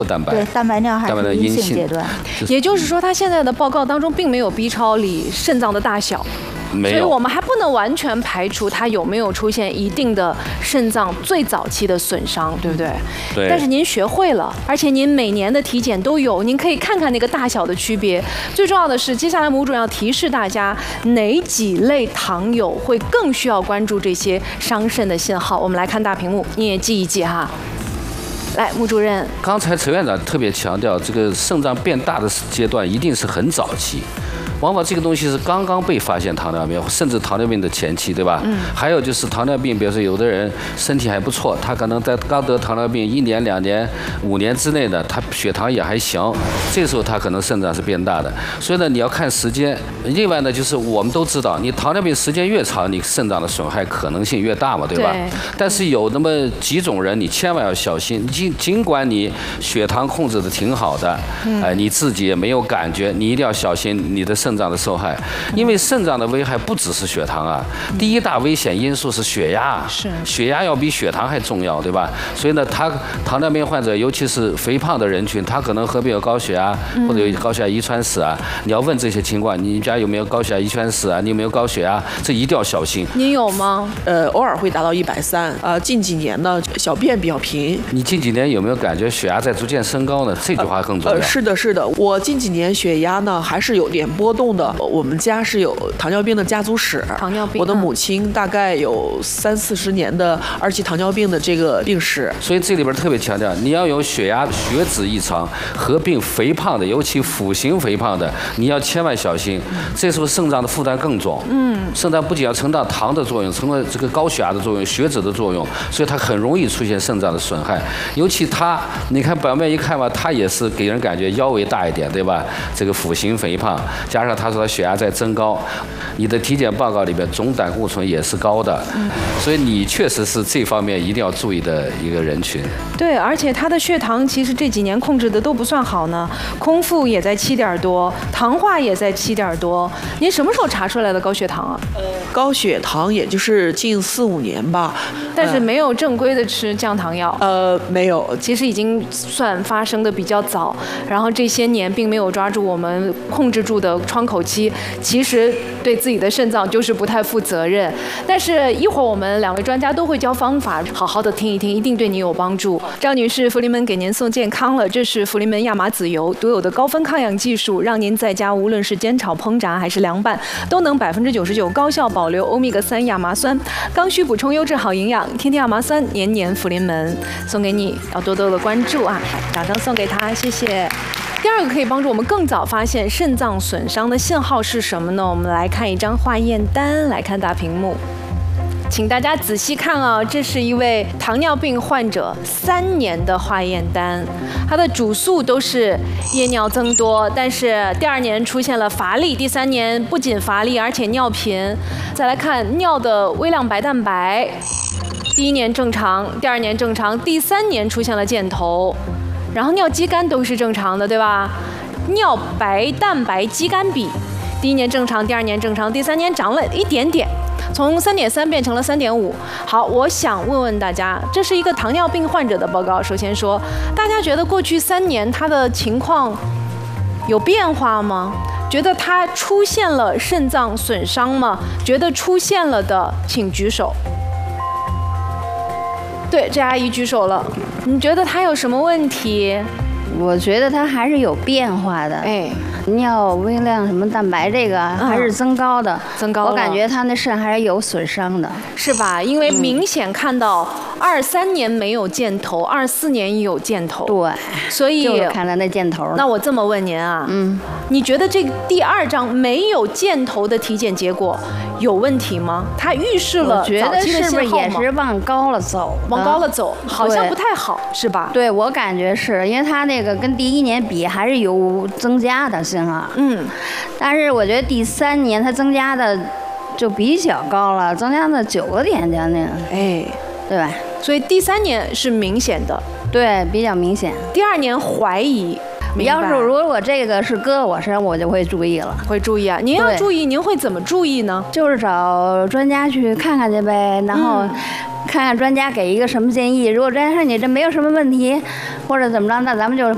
蛋白， 对，蛋白尿还是阴性阶段。 也就是说，他现在的报告当中并没有 B 超里肾脏的大小。 没有， 所以我们还不能完全排除它有没有出现一定的肾脏最早期的损伤，对不对？ 对。 但是您学会了，而且您每年的体检都有，您可以看看那个大小的区别。最重要的是，接下来母主任要提示大家哪几类糖友会更需要关注这些伤肾的信号。我们来看大屏幕，你也记一记哈。来，穆主任， 刚才陈院长特别强调，这个肾脏变大的阶段一定是很早期。往往这个东西是刚刚被发现糖尿病，甚至糖尿病的前期，对吧？还有就是糖尿病，比如说有的人身体还不错，他可能在刚得糖尿病1年、2年、5年之内的，他血糖也还行，这时候他可能肾脏是变大的。所以呢，你要看时间。另外呢，就是我们都知道，你糖尿病时间越长，你肾脏的损害可能性越大嘛，对吧？ 对。 但是有那么几种人，你千万要小心。尽管你血糖控制的挺好的，你自己也没有感觉，你一定要小心你的肾脏的受害，因为肾脏的危害不只是血糖啊，第一大危险因素是血压，血压要比血糖还重要，对吧？所以呢，糖尿病患者，尤其是肥胖的人群，他可能合并有高血压或者有高血压遗传史啊，你要问这些情况，你家有没有高血压遗传史啊？你有没有高血压？这一定要小心。 您有吗？ 偶尔会达到130，近几年呢，小便比较频。 你近几年有没有感觉血压在逐渐升高呢？这句话更重要。 是的，是的，我近几年血压呢还是有点波动的。我们家是有糖尿病的家族史， 糖尿病， 我的母亲大概有30-40年的2期糖尿病的这个病史。 所以这里边特别强调，你要有血压、血脂异常合并肥胖的，尤其腹型肥胖的，你要千万小心。这时候肾脏的负担更重。肾脏不仅要承担糖的作用，承担这个高血压的作用、血脂的作用，所以它很容易出现肾脏的损害。尤其你看表面一看吧，它也是给人感觉腰围大一点，对吧？这个腹型肥胖，加上他说他血压在增高，你的体检报告里边总胆固醇也是高的，所以你确实是这方面一定要注意的一个人群。 对，而且他的血糖其实这几年控制的都不算好呢，空腹也在7点多，糖化也在7点多。您什么时候查出来的高血糖啊？ 高血糖也就是近4-5年吧。 但是没有正规的吃降糖药。 没有， 其实已经算发生的比较早，然后这些年并没有抓住我们控制住的窗口期，其实对自己的肾脏就是不太负责任。但是一会儿我们2位专家都会教方法，好好的听一听，一定对你有帮助。张女士，福临门给您送健康了，这是福临门亚麻籽油独有的高分抗氧技术，让您在家无论是煎炒烹炸还是凉拌，都能99%高效保留欧米伽3亚麻酸，刚需补充优质好营养，天天亚麻酸，年年福临门，送给你，要多多的关注啊！掌声送给他，谢谢。第二个可以帮助我们更早发现肾脏损伤的信号是什么呢？我们来看一张化验单，来看大屏幕。请大家仔细看啊，这是一位糖尿病患者3年的化验单，他的主诉都是夜尿增多，但是第2年出现了乏力，第3年不仅乏力，而且尿频。再来看尿的微量白蛋白，第1年正常，第2年正常，第3年出现了箭头，然后尿肌酐都是正常的，对吧？尿白蛋白肌酐比，第1年正常，第2年正常，第3年涨了一点点。从3.3变成了3.5。好，我想问问大家，这是一个糖尿病患者的报告。首先说，大家觉得过去3年他的情况有变化吗？觉得他出现了肾脏损伤吗？觉得出现了的，请举手。对，这阿姨举手了。你觉得他有什么问题？ 我觉得他还是有变化的。尿微量什么蛋白这个还是增高的， 增高了。 我感觉他那肾还是有损伤的， 是吧？因为明显看到23年没有箭头，24年有箭头。 对， 所以就是看到那箭头。 那我这么问您啊，你觉得这第2张没有箭头的体检结果有问题吗？它预示了早期的信号吗？ 我觉得是不是也是往高了走？ 往高了走，好像不太好，是吧？ 对，我感觉是因为他那个跟第1年比还是有增加的信号。但是我觉得第3年它增加的就比较高了，增加了9个点将近。对吧？ 所以第3年是明显的， 对，比较明显。 第2年怀疑。 要是如果这个是搁我身上，我就会注意了。 会注意啊？您要注意，您会怎么注意呢？ 就是找专家去看看去呗，然后看看专家给一个什么建议。如果专家说你这没有什么问题，或者怎么着，那咱们就